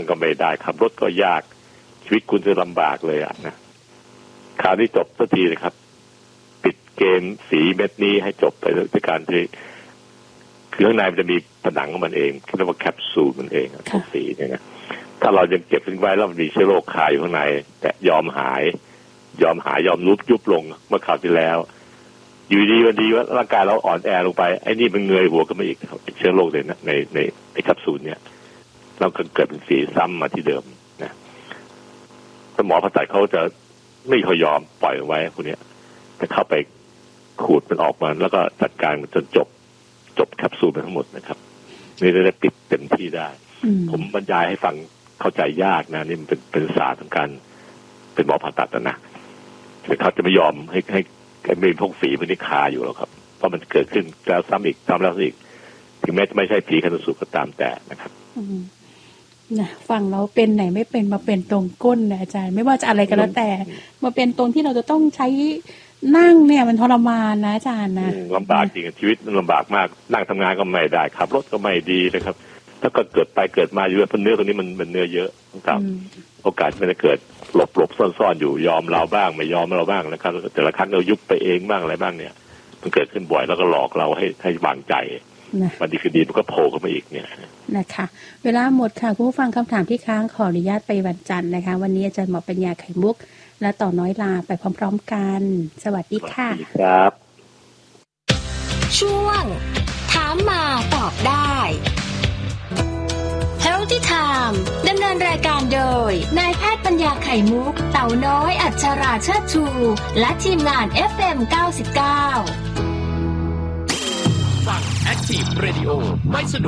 ก็ไม่ได้ขับรถก็ยากชีวิตคุณจะลำบากเลยนะคราวนี้จบสักทีเลยครับปิดเกมสีเม็ดนี้ให้จบไปด้วยการที่คือข้างในมันจะมีผนังของมันเองเรียกว่าแคปซูลมันเองพวกสีเนี่ยนะถ้าเรายังเก็บทิ้งไว้แล้วมันมีเชื้อโรคคาอยู่ข้างในแต่ยอมหายยอมยุบลงเมื่อคราวที่แล้วอยู่ดีวันดีว่าร่างกายเราอ่อนแอลงไปไอ้นี่มันเงยหัวขึ้นมาอีกเชื้อโรคในแคปซูลเนี่ยเราก็เกิดเป็นสีซ้ำมาที่เดิมนะหมอผ่าตัดเขาจะไม่ค่อยยอมปล่อยไว้พวกนี้จะเข้าไปขูดมันออกมาแล้วก็จัดการมันจนจบแคปซูลไปทั้งหมดนะครับนี่ได้ปิดเต็มที่ได้ผมบรรยายให้ฟังเข้าใจยากนะนี่มันเป็นศาสตร์ของการเป็นหมอผ่าตัดนะแต่เขาจะไม่ยอมให้มีพวกฝีพวกนี้คาอยู่แล้วครับเพราะมันเกิดขึ้นแล้วซ้ำแล้วอีกถึงแม้จะไม่ใช่ผีคันสูตรก็ตามแต่นะครับนะฟังแล้วเป็นไหนไม่เป็นมาเป็นตรงก้นนะอาจารย์ไม่ว่าจะอะไรก็แล้วแต่มาเป็นตรงที่เราจะต้องใช้นั่งเนี่ยมันทรมานนะอาจารย์นะลำบากจริงชีวิตมันลำบากมากนั่งทำงานก็ไม่ได้ขับรถก็ไม่ดีนะครับถ้าก็เกิดมาอยู่เพราะเนื้อตรงนี้มันเนื้อเยอะครับโอกาสมันจะเกิดหลบซ่อนอยู่ยอมเราบ้างไม่ยอมเราบ้างนะครับแต่ละครั้งเรายุบไปเองบ้างอะไรบ้างเนี่ยมันเกิดขึ้นบ่อยแล้วก็หลอกเราให้วางใจวันดีคืนดีมันก็โผล่ขึ้นมาอีกเนี่ยนะคะเวลาหมดค่ะคุณผู้ฟังคำถามที่ค้างขออนุญาตไปวันจันทร์นะคะวันนี้อาจารย์หมอปัญญาไข่มุกและต่อน้อยลาไปพร้อมๆกันสวัสดีค่ะครับช่วงถามมาตอบได้ Healthy Time ดำเนินรายการโดยนายแพทย์ปัญญาไข่มุกเต่าน้อยอัชราเชิดชูและทีมงาน FM 99 ฟัง Active Radio ไม่สนุก